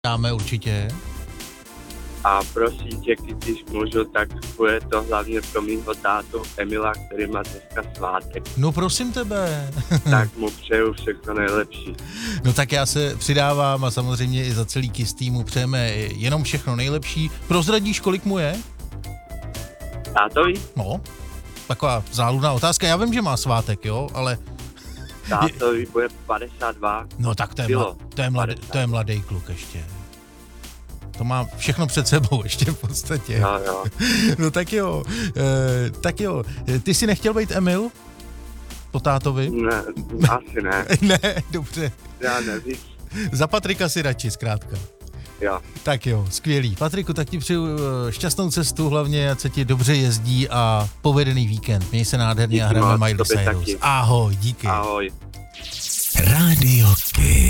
Dáme určitě. A prosím tě, když můžu, tak bude to hlavně pro mýho tátu Emila, který má dneska svátek. No prosím tebe. Tak mu přeju všechno nejlepší. No tak já se přidávám a samozřejmě i za celý KISS týmu přejeme jenom všechno nejlepší. Prozradíš, kolik mu je? Tátovi? No, taková záludná otázka. Já vím, že má svátek, jo, ale... Tátovi bude 52. No tak to je mladý kluk ještě. To má všechno před sebou ještě v podstatě. Jo. No tak jo, Ty jsi nechtěl být Emil? Po tátovi? Ne, asi ne. Ne, dobře. Já nevím. Za Patrika si radši, zkrátka. Jo. Tak jo, skvělý. Patriku, tak ti přeju šťastnou cestu, hlavně ať se ti dobře jezdí a povedený víkend. Měj se nádherně a hrajeme Miley Cyrus. Ahoj, díky. Ahoj. Radio KISS.